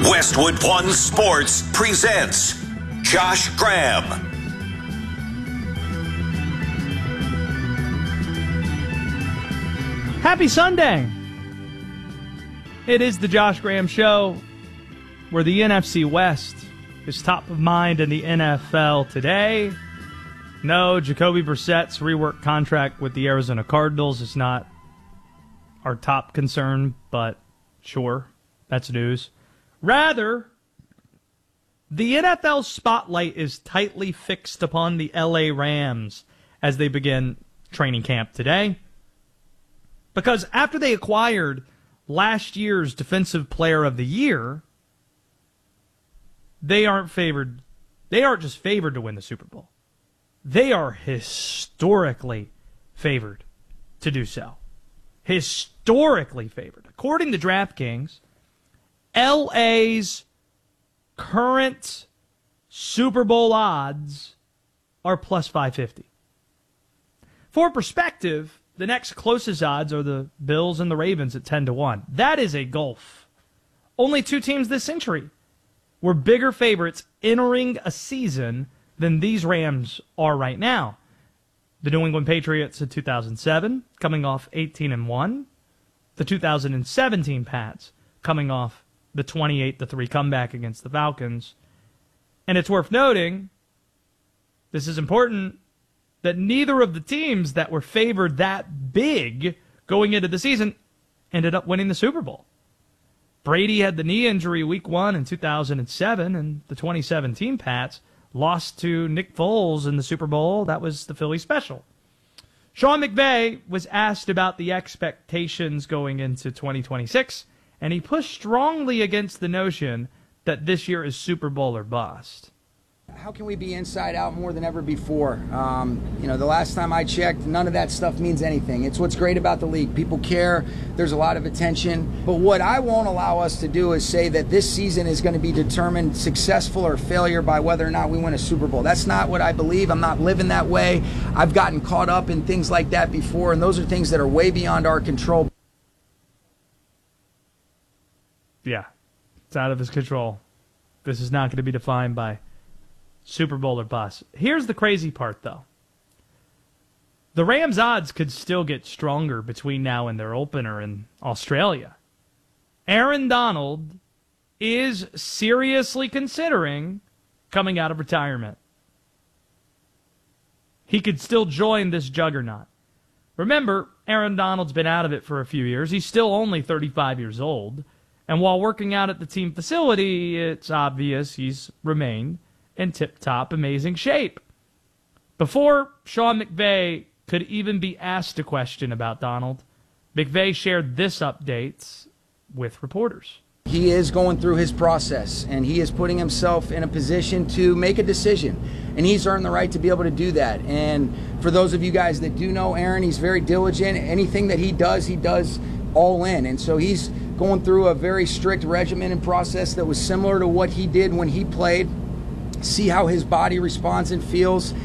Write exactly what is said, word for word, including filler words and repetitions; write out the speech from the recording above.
Westwood One Sports presents Josh Graham. Happy Sunday. It is the Josh Graham Show, where the N F C West is top of mind in the N F L today. No, Jacoby Brissett's rework contract with the Arizona Cardinals is not our top concern, but sure, that's news. Rather, the N F L spotlight is tightly fixed upon the L A Rams as they begin training camp today. Because after they acquired last year's Defensive Player of the Year, they aren't favored. They aren't just favored to win the Super Bowl. They are historically favored to do so. Historically favored. According to DraftKings, L A's current Super Bowl odds are plus five fifty. For perspective, the next closest odds are the Bills and the Ravens at ten to one. That is a gulf. Only two teams this century were bigger favorites entering a season than these Rams are right now. The New England Patriots in two thousand seven, coming off eighteen and one. The two thousand seventeen Pats, coming off the twenty-eight to three comeback against the Falcons. And it's worth noting, this is important, that neither of the teams that were favored that big going into the season ended up winning the Super Bowl. Brady had the knee injury week one in two thousand seven, and the twenty seventeen Pats lost to Nick Foles in the Super Bowl. That was the Philly special. Sean McVay was asked about the expectations going into twenty twenty-six, and he pushed strongly against the notion that this year is Super Bowl or bust. How can we be inside out more than ever before? Um, you know, the last time I checked, none of that stuff means anything. It's what's great about the league. People care. There's a lot of attention. But what I won't allow us to do is say that this season is going to be determined successful or failure by whether or not we win a Super Bowl. That's not what I believe. I'm not living that way. I've gotten caught up in things like that before, and those are things that are way beyond our control. Yeah, it's out of his control. This is not going to be defined by Super Bowl or bust. Here's the crazy part, though. The Rams' odds could still get stronger between now and their opener in Australia. Aaron Donald is seriously considering coming out of retirement. He could still join this juggernaut. Remember, Aaron Donald's been out of it for a few years. He's still only thirty-five years old. And while working out at the team facility, it's obvious he's remained in tip-top amazing shape. Before Sean McVay could even be asked a question about Donald, McVay shared this update with reporters. He is going through his process, and he is putting himself in a position to make a decision, and he's earned the right to be able to do that. And for those of you guys that do know Aaron, he's very diligent. Anything that he does, he does all in, and so he's going through a very strict regimen and process that was similar to what he did when he played. See how his body responds and feels.